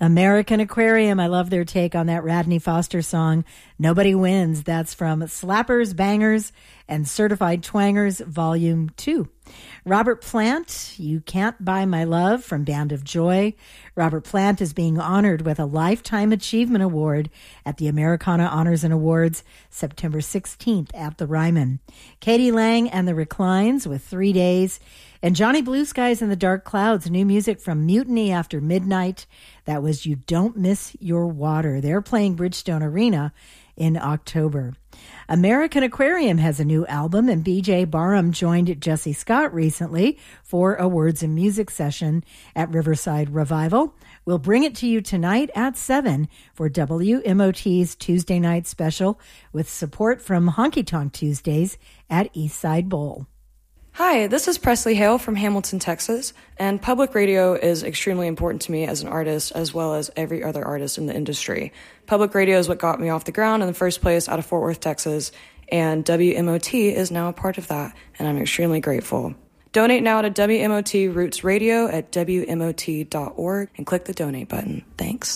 American Aquarium. I love their take on that Radney Foster song, Nobody Wins. That's from Slappers, Bangers, and Certified Twangers, Volume 2. Robert Plant, You Can't Buy My Love, from Band of Joy. Robert Plant is being honored with a Lifetime Achievement Award at the Americana Honors and Awards, September 16th at the Ryman. Katie Lang and the Reclines with 3 Days. And Johnny Blue Skies and the Dark Clouds, new music from Mutiny After Midnight. That was You Don't Miss Your Water. They're playing Bridgestone Arena in October. American Aquarium has a new album, and BJ Barham joined Jesse Scott recently for a Words and Music session at Riverside Revival. We'll bring it to you tonight at 7 for WMOT's Tuesday night special with support from Honky Tonk Tuesdays at Eastside Bowl. Hi, this is Presley Hale from Hamilton, Texas, and public radio is extremely important to me as an artist as well as every other artist in the industry. Public radio is what got me off the ground in the first place out of Fort Worth, Texas, and WMOT is now a part of that, and I'm extremely grateful. Donate now to WMOT Roots Radio at WMOT.org and click the donate button. Thanks.